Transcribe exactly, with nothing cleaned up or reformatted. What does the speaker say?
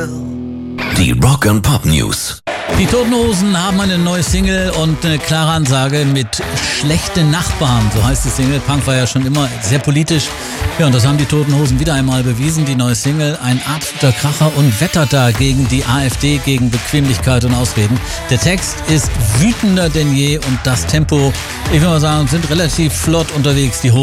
Girl. Die Rock and Pop News. Die Toten Hosen haben eine neue Single und eine klare Ansage mit schlechte Nachbarn, so heißt die Single. Punk war ja schon immer sehr politisch. Ja, und das haben die Toten Hosen wieder einmal bewiesen. Die neue Single, ein absoluter Kracher und wettert da gegen die AfD, gegen Bequemlichkeit und Ausreden. Der Text ist wütender denn je und das Tempo, ich würde mal sagen, sind relativ flott unterwegs, die Hosen.